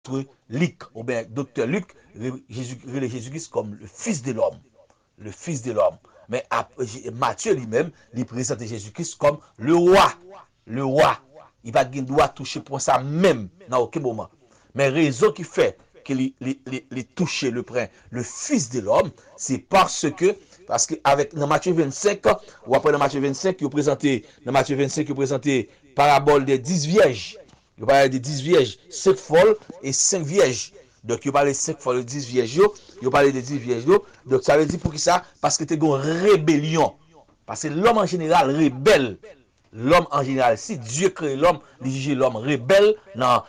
Luc, ou bien docteur Luc, Jésus-Christ comme le Fils de l'homme. Le Fils de l'homme. Mais Matthieu lui-même, il présente Jésus-Christ comme le roi. Le roi. Il va doit toucher pour ça même, dans aucun moment. Mais raison qui fait qu'il touché le Fils de l'homme, c'est parce que dans Matthieu 25, ou après dans Matthieu 25, il présenté parabole des 10 vierges. Il parlait des 10 vierges, 5 folles et 5 vierges. Donc, il parlait de 5 folles et 10 vierges. Il parlait des 10 vierges. Donc, ça veut dire pour qui ça? Parce que tu as une rébellion. Parce que l'homme en général rebelle. L'homme en général, si Dieu crée l'homme, il juge l'homme rebelle dans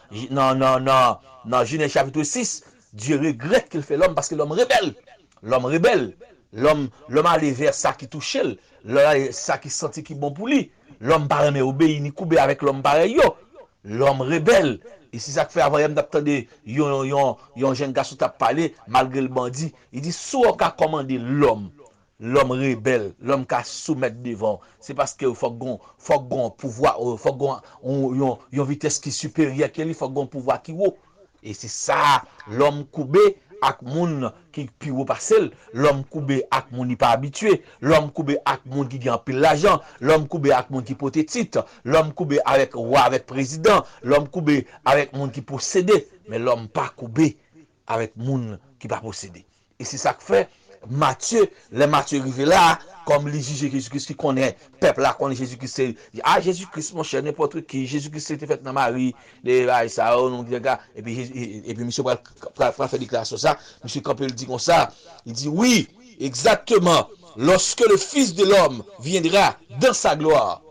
Genèse chapitre 6, Dieu regrette qu'il fait l'homme parce que l'homme rebelle. L'homme rebelle. L'homme allait vers ça qui touche, ça qui sentit qui bon pour lui. L'homme pas jamais obéi ni couper avec l'homme pareil. L'homme rebelle. Et c'est ça que fait avant, il d'attendre, yon jeune garçon t'a parlé, malgré le bandit. Il dit, soit qu'a commandé l'homme rebelle, l'homme qui a soumettre devant, c'est parce qu'il faut qu'on pouvoir, faut qu'on une vitesse qui est supérieure, il faut qu'on pouvoir qui haut. Et c'est ça, l'homme coubé ak moun qui pi haut parcelle, l'homme coubé ak moun qui pas habitué, l'homme coubé ak moun qui gagne pile l'argent, l'homme coubé ak moun qui pote titre, l'homme coubé avec roi, avec président, l'homme coubé avec moun qui possède, mais l'homme pas coubé avec moun qui pas posséder. Et c'est ça que fait Matthieu arrivé là, comme les juges Jésus-Christ qui connaît, peuple là connaît Jésus-Christ, ah Jésus-Christ mon cher, n'importe qui, Jésus-Christ était fait dans Marie, ça, et puis monsieur va faire déclaration ça, monsieur Campbell dit comme ça, il dit oui, exactement, lorsque le Fils de l'homme viendra dans sa gloire,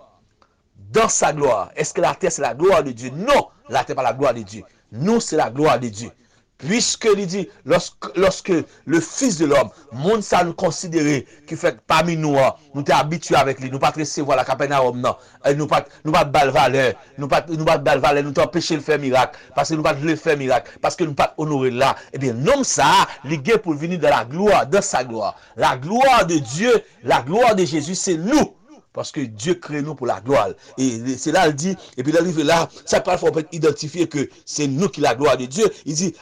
est-ce que la terre c'est la gloire de Dieu? Non, la terre pas la gloire de Dieu, nous c'est la gloire de Dieu. Puisque il dit, lorsque le Fils de l'homme, monde ça nous considérer qui fait parmi nous, nous t'es habitués avec lui, nous pas recevoir la Capernaum, non, nous pas bal valeur, nous t'empêcher de faire miracle, parce que nous pas le faire miracle, parce que nous pas honorer là. Eh bien, non ça, l'igué pour venir dans la gloire, dans sa gloire. La gloire de Dieu, la gloire de Jésus, c'est nous. Parce que Dieu crée nous pour la gloire. Et c'est là, il dit, et puis il arrive là, ça parle, il faut identifier que c'est nous qui la gloire de Dieu. Il dit,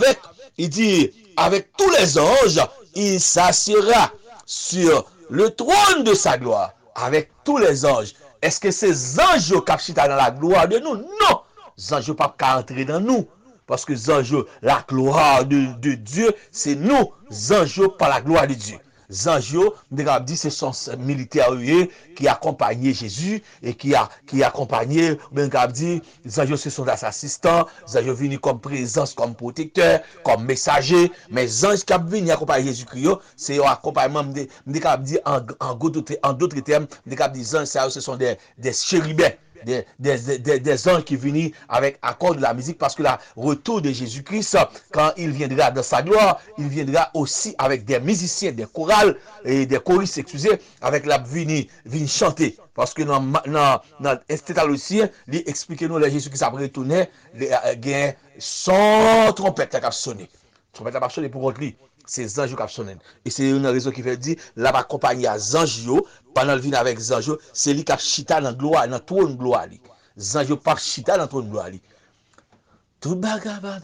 avec tous les anges, il s'assiera sur le trône de sa gloire. Avec tous les anges. Est-ce que ces anges qui dans la gloire de nous? Non! Les anges ne peuvent pas entrer dans nous. Parce que les anges, la gloire de Dieu, c'est nous. Les anges par la gloire de Dieu. Zanjo, dit ce sont militaires qui accompagnaient Jésus et qui accompagnaient, dit, Zanjo ce sont des assistants, Zanjo venu comme présence, comme protecteur, comme messager, mais Zanjo qui venu accompagner Jésus-Christ, c'est un accompagnement, dit en d'autres termes, dit Zanjo, ce sont des chérubins. Des anges qui viennent avec accord de la musique, parce que le retour de Jésus-Christ, quand il viendra dans sa gloire, il viendra aussi avec des musiciens, des chorales et des choristes, excusez, avec la venir chanter. Parce que dans Thessaloniciens, il explique nous le Jésus-Christ après retourner, il y a son trompette qui a sonné. Trompette qui a sonné pour contre lui. C'est Zanjo qui a sonné. Et c'est une raison qui fait dire, là, va accompagner à Zanjo, pendant le vin avec Zanjo, c'est lui qui a chita dans gloire, dans trône gloire. Zanjo pas chita dans trône gloire. Tout bagaba,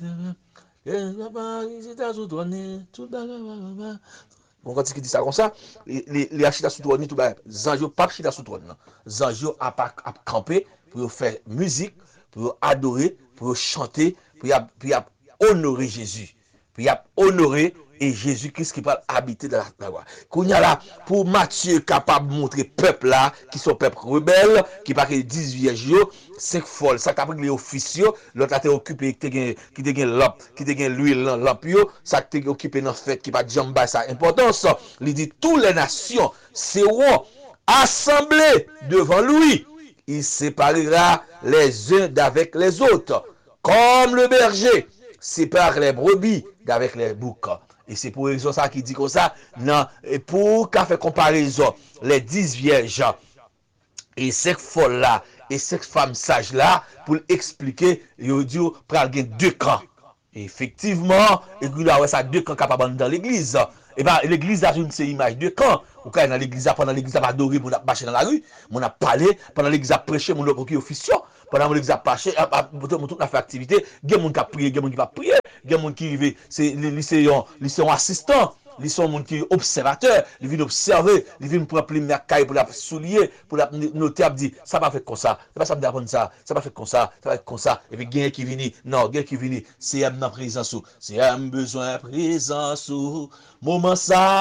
tout bagaba. Bon, quand il dit ça comme ça, les chita sous trône, tout bagaba. Zanjo pas chita sous trône. Zanjo a campé pour faire musique, pour adorer, pour chanter, pour honorer Jésus. Puis il a honoré et Jésus-Christ qui va habiter dans la gloire. Qu'on y a là, pour Matthieu capable de montrer peuple là, qui sont peuple rebelle, qui pas que 10 vierges, 5 folles, ça capable les officiers, l'autre a été occupé, qui te gagne l'huile dans lampe, ça te occupé dans fête, qui pas jamba ça importance. Il dit, toutes les nations seront assemblées devant lui. Il séparera les uns d'avec les autres, comme le berger sépare les brebis d'avec les boucs. Et c'est pour raison ça qui dit comme ça. Non, et pour qu'a fait comparaison, les 10 vierges et 5 folles là, et 5 femmes sages là, pour expliquer, il dit, pral gen 2 camps. Et effectivement, et puis là, ça 2 camps capables dans l'église. Et bien, l'église a une image de camp. Ou quand dans l'église, pendant l'église, a adoré, on a marché dans la rue, on a parlé, pendant l'église, a prêché, on a procuré officieux. pendant que l'église a marché, toute la fait activité, il y a des gens qui prié, il y a des gens qui va prier, il y a des gens qui arrivent, c'est les lycéens assistants. Ils sont des gens qui sont observateurs, ils viennent observer, ils viennent prendre les cailles pour la soulier, pour la noter, dire, ça va faire comme ça, ça va d'apprendre ça, ça va faire comme ça, ça va être comme ça, et puis il y a qui vient, non, il y a qui vient, c'est un présence, c'est un besoin présence, moment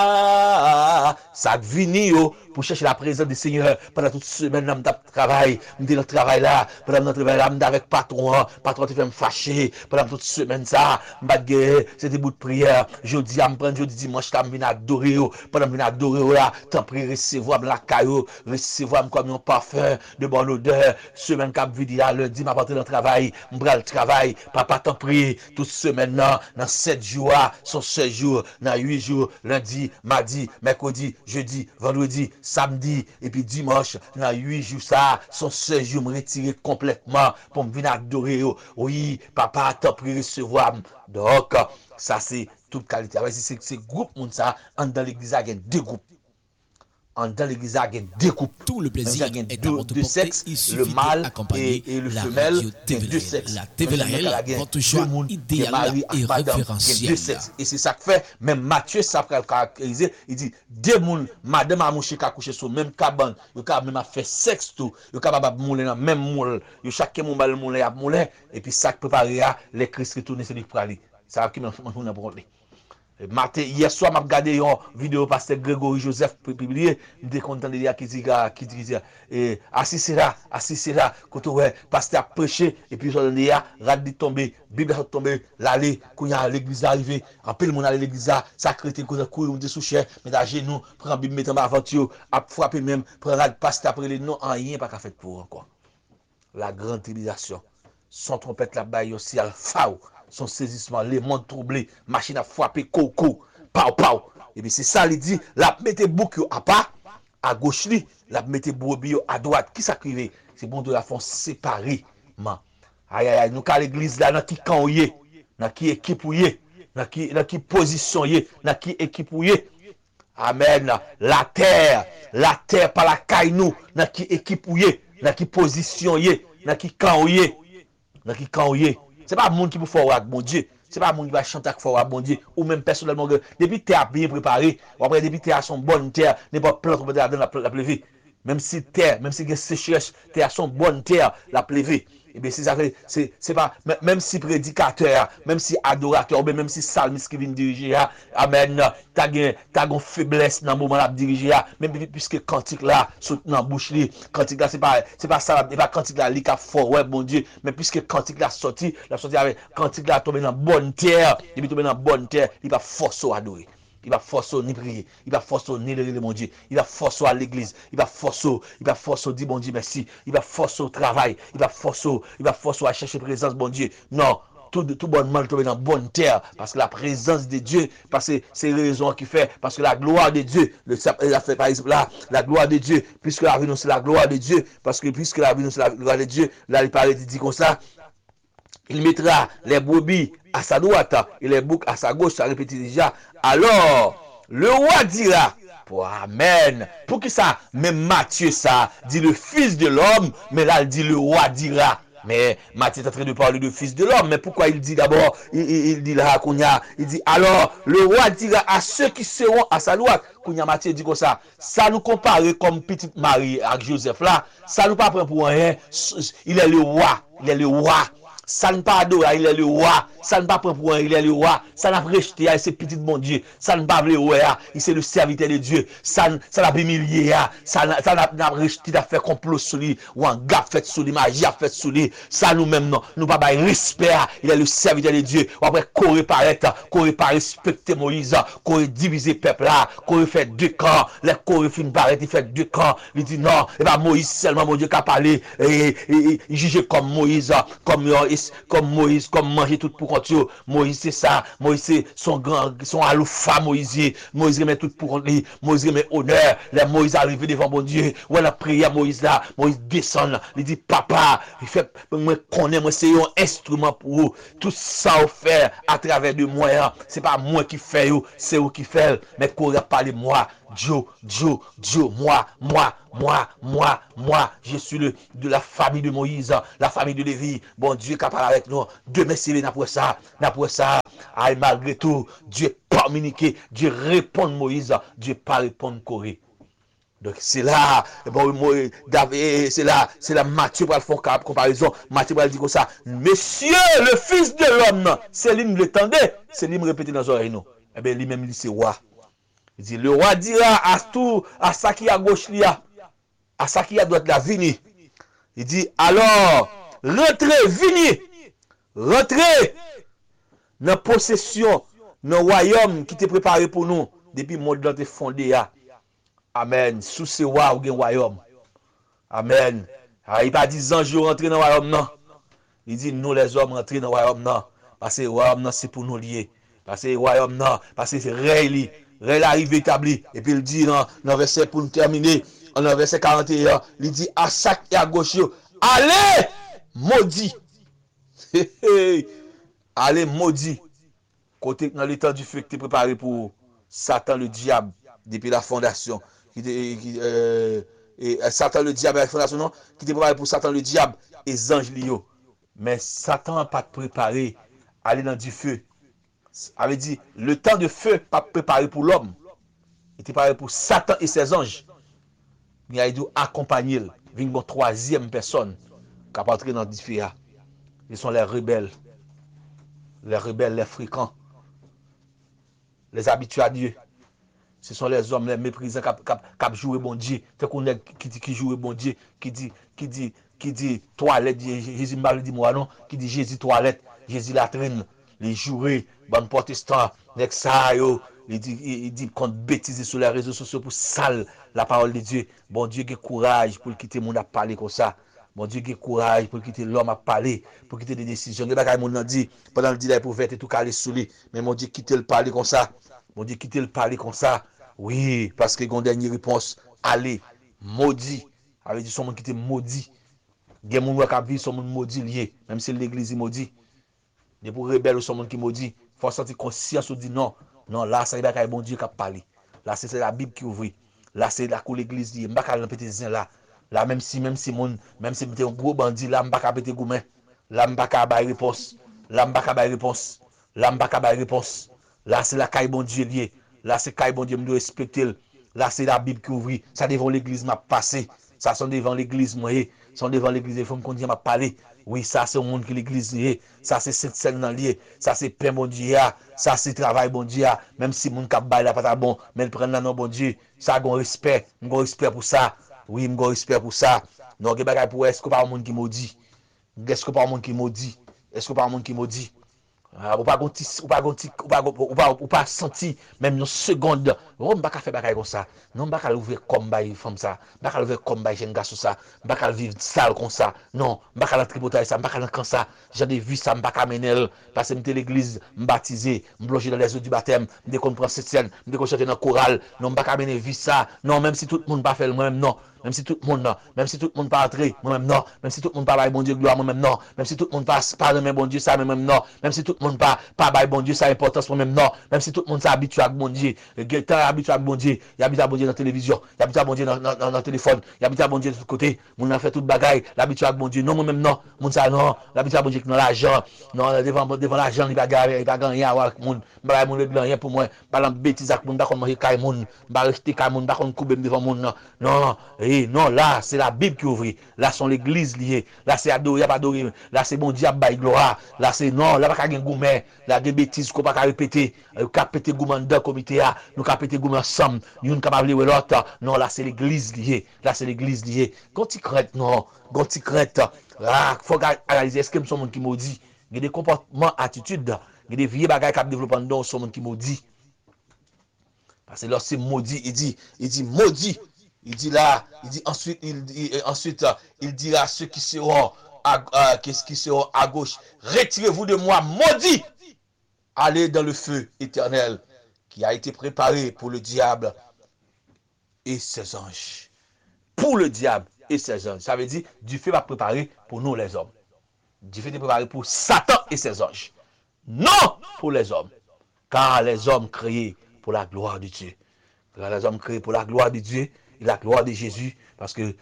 ça vient pour chercher la présence du Seigneur pendant toute semaine, je travaille, je dans le travail là, pendant notre travail là, je avec patron te fait me fâcher, pendant toute semaine ça, c'est des bouts de prière, jeudi, je prends jeudi, dimanche, je viens adorer, pendant que je viens adorer là, tant pis recevoir la caillou, recevoir comme un parfum de bonne odeur, semaine cap vidi là, lundi, je rentre dans le travail, je prends le travail, papa tant pis, toute semaine là, dans 7 jours, sont 16 jours, dans 8 jours, lundi, mardi, mercredi, jeudi, vendredi, samedi, et puis dimanche, dans 8 jours, ça, sont 16 jours, me retirer complètement pour me venir adorer. Oui, papa, t'as pris recevoir. Donc, ça, c'est toute qualité. C'est groupe, ça, dans l'église, il y a 2 groupes. Dans l'église, il y a 2 couples. Tout le plaisir est à votre portée. Sexes, Il suffit le mâle d'accompagner et le la femelle, radio et 2 TVL. sexes. La TVL, votre choix idéal et référentiel. Et c'est ça que fait, même Matthieu, ça peut caractériser, il dit, 2 personnes, madame a mouché, qui a couché sur le même cabane, il a même fait sexe tout, il a capable mouler dans le même moule, chacun moule moule, et puis ça préparer les Christ retourner, c'est lui pour aller. Ça va qui m'a parlé. Hier soir, m'a regardé une vidéo pasteur Grégory Joseph publié, me content de dire qui dit assis c'est là, quand ouais pasteur prêché et puis on dit rad tomber, Bible a tombé, l'aller quand y a l'église arrivé, en pile mon aller l'église ça crété qu'on courir on sous cher, mais à genoux, prend Bible mettre en aventure, a frapper même, prend rad pasteur après les non rien pas fait pour encore. La grande tribulation. Son trompette la baille aussi al fao. Son saisissement, les mondes troublés, machine à frapper, coco, pau. Et bien c'est ça, il dit, la mette bouc à pas, à gauche, la mette brebis à droite. Qui s'acrive? C'est bon de la font séparément. Aïe, nous, qu'à l'église là, dans qui camp yé, dans qui équipe yé, dans qui position yé, dans qui équipe yé. Amen. La terre par la caille nous, dans qui équipe yé, dans qui position yé, dans qui camp yé, dans qui camp yé. C'est pas le monde qui peut faire avec bon Dieu. C'est pas le monde qui va chanter avec bon Dieu. Ou même personnellement, depuis que tu es bien préparé, ou après depuis que tu es à son bonne terre, n'importe plante peut être la pleuver. Même si terre, même si il y a sécheresse, tu es à son bonne terre, la pleuver. Et bien, c'est pas, même si prédicateur, même si adorateur, ou même si salmiste qui vient diriger, amen, t'as une faiblesse dans le moment là de diriger, même puisque cantique là, saute dans la bouche, cantique là, c'est pas ça, c'est pas cantique là, li ka fort, ouais, bon Dieu, mais puisque cantique là sorti avec cantique là tombé dans bonne terre, et puis tombé dans bonne terre, il va forcer à adorer. Il va forcer ni prier, il va forcer ni le mon Dieu, il va forcer à l'église, il va forcer dire bon Dieu merci, il va forcer au travail, il va forcer à chercher présence bon Dieu. Non, tout bon mal tomber dans bonne terre parce que la présence de Dieu, parce que c'est raison qui fait, parce que la gloire de Dieu, il a fait par exemple là, la gloire de Dieu, puisque la vie nous c'est la gloire de Dieu, parce que puisque la vie nous c'est la gloire de Dieu, là il paraît dit comme ça. Il mettra les brebis à sa droite et les boucs à sa gauche, ça répète déjà. Alors, le roi dira, amen. Pour qui ça? Même Matthieu ça dit le fils de l'homme, mais là il dit le roi dira. Mais Matthieu est en train de parler de fils de l'homme. Mais pourquoi il dit d'abord, il dit là, il dit alors, le roi dira à ceux qui seront à sa droite. Matthieu dit comme ça. Ça nous compare comme petite Marie avec Joseph là. Ça nous pas prend pour rien. Il est le roi. Ça ne pas adorer, il est le roi. Ça ne pas prendre pour un, il est le roi. Ça n'a pas rejeté, c'est petit bon Dieu. Ça ne pas le roi, il c'est le serviteur de Dieu. Ça n'a pas humilié, ça n'a pas rejeté à faire complot sur lui, ou un gars fait sur lui, magie a fait sur lui. Ça nous-mêmes, non. Nous pas respect, il est le serviteur de Dieu. Ou après, qu'on paraître, respecter Moïse, qu'on diviser peuple là, qu'on fait 2 camps. Les qu'on fin paraître, il fait 2 camps. Il dit non, et ben Moïse seulement, mon Dieu, qui a parlé, et il juge comme Moïse, comme comme Moïse, comme manger tout pour compte. Moïse c'est ça, Moïse c'est son grand, son aloufa Moïse. Moïse remet tout pour compte. Moïse remet honneur. Là, Moïse arrive devant bon Dieu. Ou la prière Moïse là, Moïse descend là. Il dit papa, il fait moi connais moi c'est un instrument pour vous. Tout ça vous fait à travers de moi. C'est pas moi qui fais, c'est vous qui fait. Mais qu'on a parlé moi. Dieu, moi, je suis de la famille de Moïse, la famille de Lévi. Bon Dieu qui parle avec nous. Dieu merci, n'après ça. Aïe, malgré tout, Dieu pas communiqué, Dieu répond Moïse, Dieu pas répondre Corée. Donc c'est là, bon, c'est là Matthieu pour faire comparaison. Matthieu pour dire comme ça, Monsieur, le Fils de l'homme, c'est lui me l'étendait, c'est lui me répétait dans les oreilles nous. Eh bien, lui-même, il c'est roi. Il dit, le roi dira à ça qui est à gauche, à ça qui est à droite, la vini. Il dit, alors, rentrez dans la possession, dans le royaume qui t'est préparé pour nous, depuis le monde est fondé. Amen. Sous ce roi, ou un royaume. Amen. Il n'a pas dit, anges rentrer dans le royaume, non. Il dit, nous les hommes rentrer dans le royaume, non. Parce que le royaume, c'est pour nous lier. Parce que le royaume, non. Parce que c'est ré arrive établi. Et puis il dit dans verset pour nous terminer, dans verset 41, il dit à chaque et à gauche, allez, maudit. Allez, maudit. Côté dans l'état du feu qui est préparé pour Satan le diable depuis la fondation. Satan le diable, la fondation, non, qui était préparé pour Satan le diable et les anges lio. Mais Satan n'a pas préparé à aller dans du feu. Avait dit, le temps de feu pas préparé pour l'homme. Il était préparé pour Satan et ses anges. Il a dû accompagner une troisième personne qui a entré dans le feu. Ils sont les rebelles, les fréquents, les habitués à Dieu. Ce sont les hommes, les méprisants qui jouent bon Dieu. Fait qu'on est qui joue bon Dieu, qui dit toilette, Jésus m'a dit moi non, qui dit Jésus toilette, Jésus latrine. Les jurés, bon protestants, il dit qu'on bêtise sur les réseaux sociaux pour sale la parole de Dieu. Bon Dieu qui courage pour quitter le monde à parler comme ça. Bon Dieu qui courage pour quitter l'homme à parler, pour quitter des décisions. Les bagages mon dit pendant le dit pour faire tout caler sous lui, mais mon Dieu quitter le parler comme ça. Mon Dieu quitter le parler comme ça. Oui, parce que une dernière réponse, allez, maudit. Avait dit son monde qui était maudit. Il y a des gens qui vivent son monde maudit lié, même si l'église est maudit. Les pour rebelles ou son monde qui maudit, il faut sentir conscience ou dire non. Non, là, c'est le bon Dieu qui a parlé. Là, c'est la Bible qui ouvre. Là, c'est la cour l'église dit, m'baka le pété là. Là, même si m'était un gros bandit, là, m'baka pété goumé. Là, m'baka ba réponse. Là, m'baka ba réponse. Là, m'baka ba réponse. Là, c'est la caille bon Dieu lié. Là, c'est caille bon Dieu me doit respecter. Là, c'est la Bible qui ouvre. Ça devant l'église m'a passé. Ça sont devant l'église moi. Sont devant l'église, il faut me continuer à parler. Oui, ça c'est le monde qui l'église lié. Ça c'est cette scène dans lié. Ça c'est pain bon Dieu. Ça c'est travail bon Dieu. Même si mon cap bail là pas bon, mais il prend là non bon Dieu. Ça gon respect, m'gon respect pour ça. Oui, m'gon respect pour ça. Non, que bagay pour est-ce que pas un monde qui maudit. Est-ce que pas un monde qui maudit. Est-ce que pas un monde qui maudit. Ou pas senti même une seconde. On ne peut pas faire bagay comme ça. Non, on ne peut pas ouvrir comme bail comme ça. On ne peut pas ouvrir comme bail jeune garçon ça. On ne peut pas vivre sale comme ça. Non, on ne peut pas tripoter ça. On ne peut pas comme ça. J'en ai vu ça, on ne peut pas mener parce que j'étais l'église, baptisé, bloqué dans les eaux du baptême, dès qu'on prend cette scène, dès qu'on chante dans le choral. Non, on ne peut pas mener vie ça. Non, même si tout le monde pas fait le même non. Même si tout le monde non, même si tout le monde pas entrer, moi-même non, même si tout le monde pas bail bon Dieu gloire, moi-même non, même si tout le monde pas parler même bon Dieu ça, moi-même non, même si tout le monde pas bail bon Dieu ça importance, moi-même non, même si tout le monde s'habitue à bon Dieu, quelqu'un habitué à bon Dieu, il habite à bon Dieu dans la télévision, il habite à bon Dieu dans le téléphone, il habite à bon Dieu de tous côtés, mon a fait toute bagaille, l'habitué à bon Dieu, non moi-même non, mon ça non, l'habitué à bon Dieu dans l'argent, non devant l'argent, il pas gagner avec mon bail mon rien pour moi, pas bêtise avec mon pas comme manger caille mon, pas rester caille mon, pas comme couper devant mon non. Non, là, c'est la Bible qui ouvre. Là, c'est l'église liée. Là, c'est adorer, il n'y a pas adorer. Là, c'est bon diable, bail gloire. Là, c'est non, là, pas de gourmet. Là, des bêtises qu'on pas répéter. Nous pas péter gourmet dans le comité. Nous pas péter gourmet ensemble. Nous ne pas parler de l'autre. Non, là, c'est l'église liée. Là, c'est l'église liée. Quand tu crètes, non. Quand tu crètes, il faut analyser. Est-ce que c'est monde qui maudit? Il y a des comportements, attitudes. Il y a des vieilles bagages qui développent dans ce monde qui maudit. Parce que lorsque c'est maudit, il dit maudit. Il dit là, il dit ensuite, il dira à ceux qui seront qu'est-ce qui seront à gauche, retirez-vous de moi, maudit, allez dans le feu éternel qui a été préparé pour le diable et ses anges. Pour le diable et ses anges. Ça veut dire, Dieu fait va préparer pour nous les hommes. Dieu fait préparer pour Satan et ses anges. Non pour les hommes. Car les hommes créés pour la gloire de Dieu. Car les hommes créés pour la gloire de Dieu et la gloire de Jésus. Parce que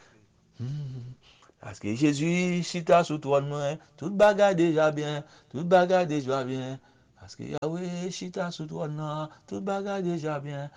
Jésus, si t'as sous toi, toute bagarre déjà bien. Toute bagarre déjà bien. Parce que Yahweh, si t'as sous toi, toute bagarre déjà bien.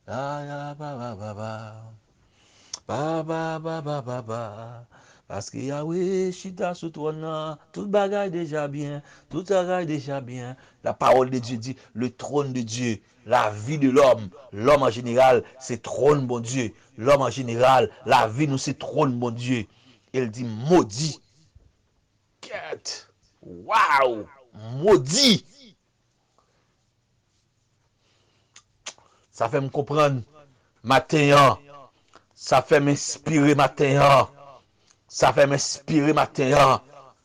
Parce que Yahweh, Chita sous toi, tout bagaille déjà bien, tout bagaille déjà bien. La parole de Dieu dit, le trône de Dieu, la vie de l'homme en général, c'est trône, bon Dieu. L'homme en général, la vie, nous, c'est trône, bon Dieu. Il dit, maudit. Waouh, maudit. Ça fait me comprendre, matin, ça fait m'inspirer matin. Ça fait m'inspirer matin.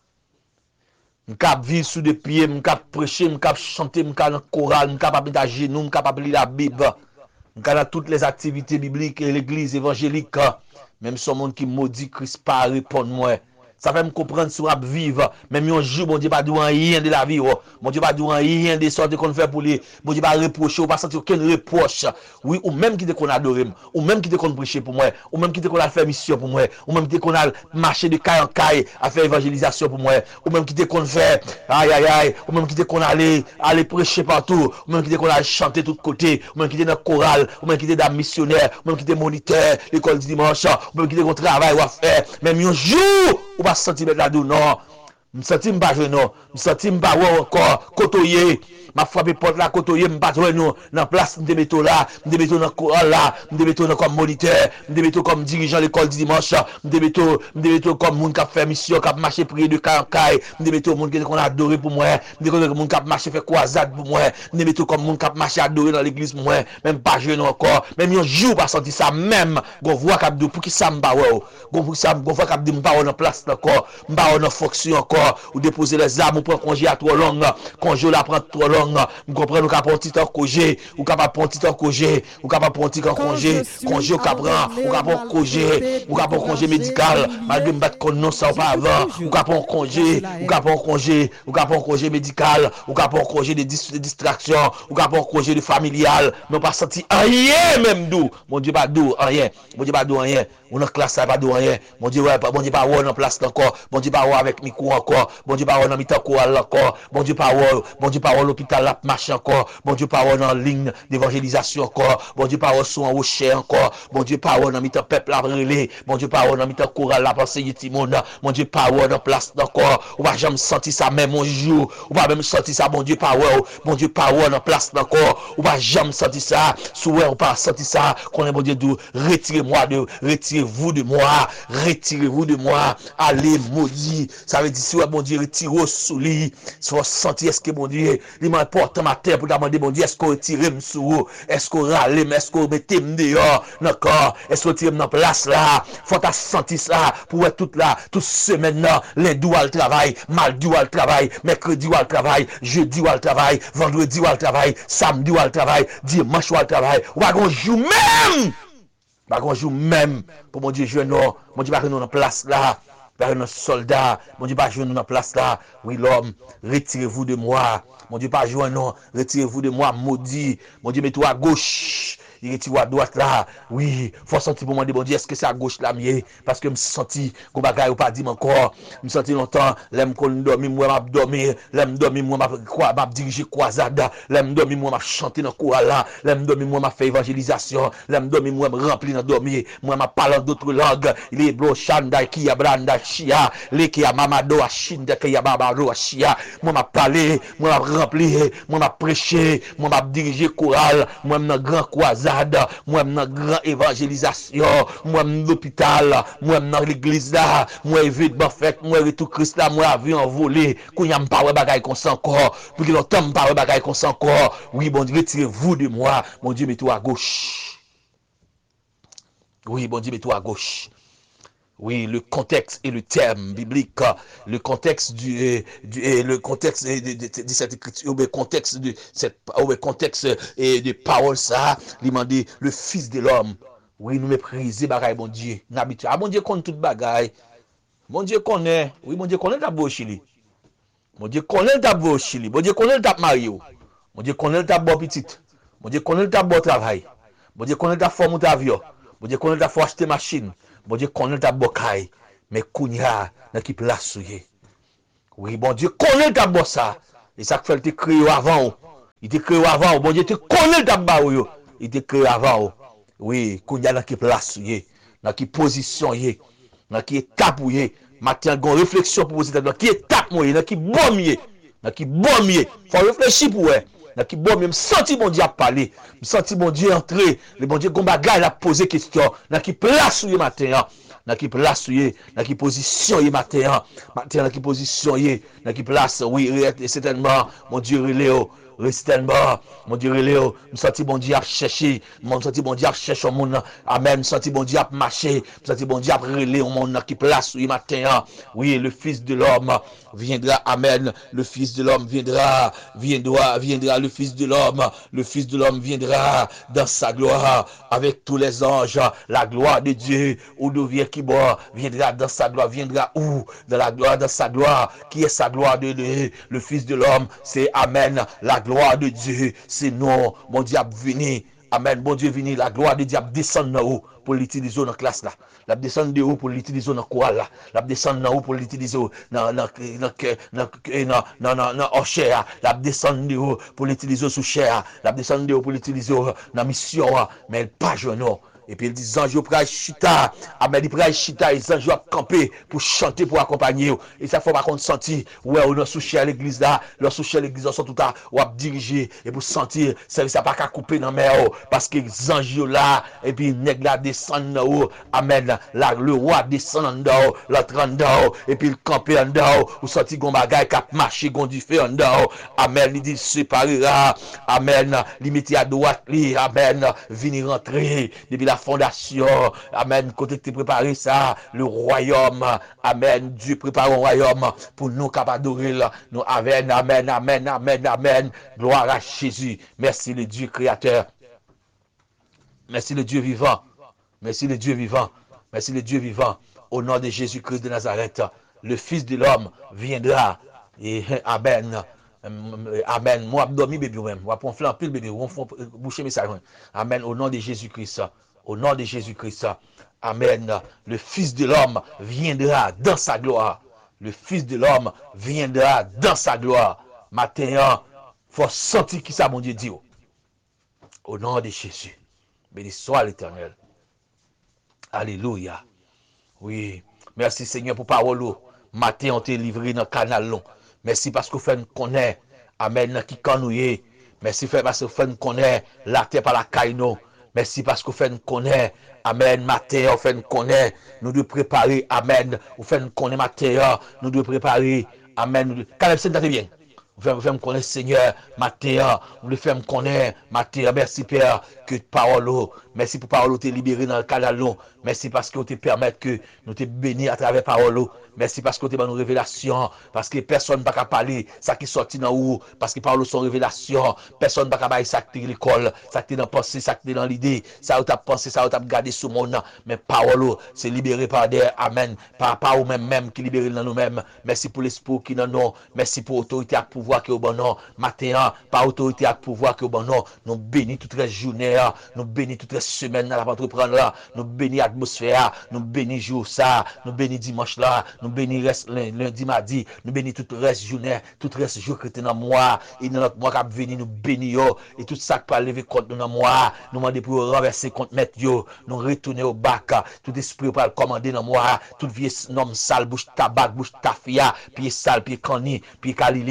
M'cap vivre sous des pieds, m'cap prêcher, m'cap chanter, m'cap dans chorale, m'cap mettre à genoux, m'cap lire la Bible. M'cap dans toutes les activités bibliques et l'église évangélique. Même son monde qui maudit Christ pas répondre moi. Ça fait me comprendre si on va vivre. Même un jour, bon Dieu pas dire rien de la vie. Bon Dieu pas dire rien de sortes qu'on fait pour lui. Bon Dieu pas reprocher, ou pas sentir aucun reproche. Oui, ou même qui te qu'on adore, ou même qui te qu'on prêcher pour moi, ou même qui te qu'on a fait mission pour moi, ou même qui te qu'on a marché de caille en caille à faire évangélisation pour moi, ou même qui te qu'on fait, aïe, ou même qui te qu'on aller prêcher partout, ou même qui te qu'on a chanter tout côté, ou même qui te dans chorale, ou même qui te dans missionnaire, ou même qui te moniteur, l'école du dimanche, ou même qui te qu'on travail ou à faire. Même un jour, ou pas sentir mettre là-dedans, non. Je sens pas jouer, non. Je sens pas encore côtoyer. Ma frappé porte là, côtoyer, je pas jouer, non. Dans place, je mets là, je mets dans chorale là, je mets comme moniteur, je mets comme dirigeant l'école du dimanche, je mets comme monde qui a fait mission, qui a marché prier de caille en caille, je mets monde qui a adoré pour moi, je mets monde qui a marché fait croisade pour moi, je mets comme monde qui a marché adoré dans l'église pour moi, même pas jouer encore, même un jour pas sentir ça même, gon voit cap pour qui ça me ba ouais, gon voit cap me pas en place encore, me pas en fonction encore, ou déposer les armes, ou prendre congé à trop long, congé la prendre trop long. Vous comprenez, nous capable petit temps congé, ou capable prendre petit temps congé, ou capable prendre petit temps congé au capran, ou capable congé, ou capable congé médical, malgré me battre non ça pas avant, ou capable congé, ou capable congé, ou capable congé médical, ou capable congé de distraction, ou capable congé de familial, mais pas senti rien même d'où, mon Dieu pas d'où rien, mon Dieu pas d'où rien, on a classe ça pas d'où rien, mon Dieu ouais, mon Dieu pas en place encore, mon Dieu pas avec micro encore, bon Dieu pas en mi-temps encore, bon Dieu pas l'hôpital la marche encore, bon Dieu pas en ligne d'évangélisation encore, bon Dieu pas son rocher encore, bon Dieu pas en mi-temps peuple la relais, bon Dieu pas en mi-temps chorale la penser Timon, bon Dieu pas en place encore, ou pas jamais senti ça même un jour, ou pas même senti ça bon Dieu pas en place encore, ou pas jamais senti ça, souhait ou pas senti ça, qu'on est bon Dieu de retirez-vous de moi, allez maudit, ça veut dire si ouais bon Dieu retire sous lui, soit senti est-ce que bon Dieu, il m'importe ma terre pour demander bon Dieu est-ce qu'on retire sous, est-ce qu'on râle, est-ce qu'on mette dehors, d'accord, est-ce qu'on tire dans place là, faut ta senti ça pour être toute là, toute semaine là, lundi ou al travail, mardi ou al travail, mercredi ou al travail, jeudi ou al travail, vendredi ou al travail, samedi ou al travail, dimanche ou al travail, ou pas qu'on joue même. Pas qu'on joue même pour mon Dieu jouer non, mon Dieu pas que nous en place là. Par un soldat, mon Dieu pas jouer dans la place là. Oui l'homme, retirez-vous de moi. Mon Dieu pas jouer non, retirez-vous de moi, maudit. Mon Dieu mettez-vous à gauche. Il retire à droite là. Oui, faut sentir pour moi bon Dieu, est-ce que c'est à gauche là mieux parce que me senti qu'on bagaille ou pas dit encore. Me senti longtemps, l'aime qu'on dormi moi m'a dormi, l'aime dormi moi m'a diriger croisade, l'aime dormi moi m'a chanter dans chorale là, l'aime dormi moi m'a fait évangélisation, l'aime dormi moi m'a rempli dans dormi, moi m'a parlé d'autres langues. Il est blo chanda qui a branda chia, les qui a mamado a shinda qui a babado a chia. Moi m'a parlé, moi m'a rempli, moi m'a prêché, moi m'a dirigé chorale, moi m'a grand croisade. Moi dans grand évangélisation, moi dans l'hôpital, moi dans l'église là, moi évidemment fait, moi retour Christ là, moi avion volé, qu'on y a pas bagaille comme ça encore, pour que l'entend pas bagaille comme ça encore. Oui, bon Dieu, retirez-vous de moi. Mon Dieu, mettez-vous à gauche. Oui, bon Dieu, mettez-vous à gauche. Oui, le contexte et le terme biblique, le contexte de cette écriture, le contexte de cette, le contexte et de paroles ça, il m'a dit le Fils de l'homme. Oui, nous mépriser bagaille, bon Dieu. N'habitude. Ah, bon Dieu connaît toute bagaille. Bon Dieu connaît. Oui, bon Dieu connaît ta beau Chili. Bon Dieu connaît ta beau Chili. Bon Dieu connaît ta Mario. Bon Dieu connaît ta beau petite. Bon Dieu connaît ta beau travail. Bon Dieu connaît ta forme ta avion. Bon Dieu connaît ta faut acheter machine. Bon Dieu connaît ta bocaille. Mais kounya, dans qui place souillé. Oui, bon Dieu connaît ta beau ça. Et ça fait te créé avant. Il te créé avant. Bon Dieu te connaît ta barou. Il te créé avant. Oui, kounya dans qui place souillé. Dans qui position yé. Dans qui étape yé. Matin, gon réflexion pour poser dans qui étape moi, dans qui bon mieux. Dans qui bon mieux. Faut réfléchir pour ouais. Dans qui bon mieux, me senti bon Dieu à parler, me senti bon Dieu entrer, le bon Dieu gon bagay la poser question, dans qui place ou matin, dans qui place ou dans qui position y matin, dans qui position y, dans qui place oui, certainement mon Dieu reléo. Certainement, mon Dieu, Léo, me senti bon Dieu à chercher, me senti bon Dieu à chercher au monde, amen, me senti bon Dieu à marcher, me senti bon Dieu à relayer au monde qui place oui matin, oui, le Fils de l'homme viendra, amen, le Fils de l'homme viendra, le Fils de l'homme viendra dans sa gloire, avec tous les anges, la gloire de Dieu, où devient qui boit, viendra dans sa gloire, viendra où? Dans la gloire, dans sa gloire, qui est sa gloire de Dieu, le Fils de l'homme, c'est amen, la gloire de Dieu, c'est non, mon Dieu a venu, amen, bon Dieu venu, la gloire de Dieu descend dans haut pour l'utiliser dans la classe là, la descend de haut pour l'utiliser dans le chorale là, la descend dans haut pour l'utiliser dans hors chair, la descend de haut pour l'utiliser sous chair, la descend de haut pour l'utiliser dans mission, mais pas genou. Et puis il dit, Zanjo praj chita, amen, il praj chita, et Zanjo a campé pour chanter, pour accompagner. Et ça faut pas qu'on senti, ouais, on a souché à l'église là, leur souché à l'église, on sont tout à, ou à diriger, et pour sentir, ça pas qu'à couper dans mer, parce que Zanjo là, et puis nèg là descend dans haut, amen, là, le roi descend en haut, l'autre en haut, et puis il campé en haut, ou senti gon bagay, cap marché, gon du fait en haut, amen, il dit, séparera, amen, limité à droite, amen, venir rentrer, depuis la fondation, amen, côté que tu préparé ça, le royaume, amen, Dieu prépare un royaume pour nous capables d'adorer, nous, amen, amen, amen, amen, amen, gloire à Jésus, merci le Dieu créateur, merci le Dieu vivant, merci le Dieu vivant, merci le Dieu vivant, au nom de Jésus-Christ de Nazareth, le Fils de l'homme viendra, et amen, amen, moi abdomi bébé même, moi pour flanc pile bébé, on faut boucher mes sacs, amen, au nom de Jésus-Christ, au nom de Jésus-Christ, amen, le Fils de l'homme viendra dans sa gloire, le Fils de l'homme viendra dans sa gloire, matin, faut sentir qui ça, mon Dieu dit, au nom de Jésus, béni soit l'Éternel, alléluia, oui, merci Seigneur pour parole, matin on t'est livré dans le canal long, merci parce que vous faites connaître, amen, qui canouille, merci parce que vous faites connaître la terre par la caïno, merci parce que vous faites connaître, amen, matin, vous faites connaître, nous devons préparer, amen, vous faites connaître matin, nous devons préparer, amen, quand c'est bien. Vous faites me connaître, Seigneur, matin, vous le faites me connaître, matin, merci Père, que parole, merci pour parole, te libéré dans le canal long, merci parce que vous te permettez que nous te bénis à travers parole, merci parce que vous te donné une révélation, parce que personne ne peut parler, ça qui sorti dans où, parce que parole son révélation, personne ne peut parler ça qui est l'école, ça qui est dans la pensée, ça qui est dans l'idée, ça où tu as pensé, ça où tu as gardé sur mon nom, mais parole, c'est libéré par des, amen, par ou même qui libéré dans nous-mêmes, merci pour l'esprit qui dans nous, merci pour l'autorité à pouvoir qui est au bon nom, matin, par autorité à pouvoir qui est au bon nom, nous bénis toute la journée, nous bénis toute la semaine dans la entreprendre là, nous bénis l'atmosphère, nous bénis jour ça, nous bénis dimanche là, nous bénis lundi, mardi, nous bénis tout le reste journée, tout le reste jour qui était dans moi, et dans notre mois qui a venu, nous bénis et tout ça qui peut lever contre nous dans moi, nous demandons pour renverser contre mettre yo, nous retourner au bac, tout esprit pour le commander dans moi, tout vieux nom sale, bouche tabac, bouche tafia, pied sale, pied cani, pied kalili, amen.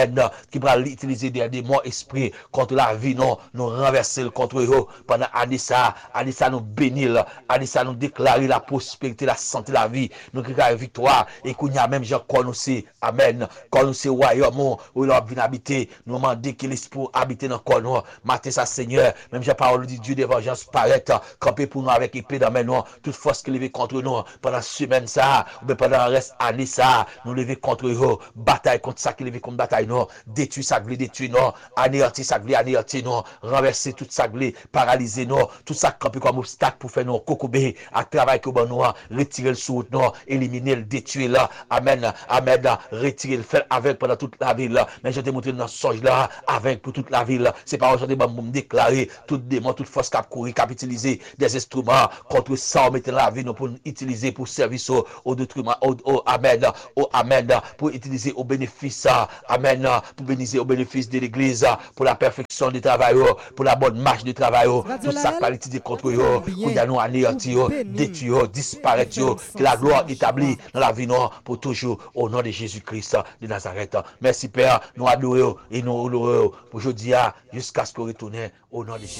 amen, qui va utiliser des démons esprits contre la vie, non, nous renverser le contre eux pendant année ça nous bénir, année ça nous déclarer la prospérité, la santé, la vie, nous déclarer victoire, et qu'on y a même gens qu'on nous sait, amen, qu'on nous sait royaume, où il a bien habité, nous demander que l'esprit habiter dans le corps, nous, matin ça Seigneur, même j'ai parole du Dieu de vengeance paraît, camper pour nous avec épée dans mes noms, toute force qui lève contre nous, pendant semaine ça, ou bien pendant le reste année ça, nous lever contre eux, bataille contre ça qui lève contre bataille, non, détruire ça, détruire, non, anéantir ça, anéantir, non, renverser tout ça, paralyser, non, tout ça camper comme obstacle pour faire nos cocobé, à travail que bon nous, retirer le sous, non, éliminer le détruire là, amen, amen, retirer le faire avec pendant toute la ville là, mais je te montre dans ce songe là, avec pour toute la ville là, c'est pas aujourd'hui, bon, me déclarer, tout démon, toute force cap courir, cap utiliser des instruments contre ça, on mettre la vie, nous pour utiliser pour service au détriment, au amen, pour utiliser au bénéfice, amen, pour bénéficier au bénéfice de l'église, pour la perfection du travail, pour la bonne marche du travail, tout ça par utiliser contre eux, pour y nous anéantir, détruire, disparaître, que la gloire établie dans la vie, non, pour toujours, au nom de Jésus-Christ de Nazareth. Merci Père, nous adorons et nous honorons pour aujourd'hui, jusqu'à ce qu'on retourne au nom de Jésus.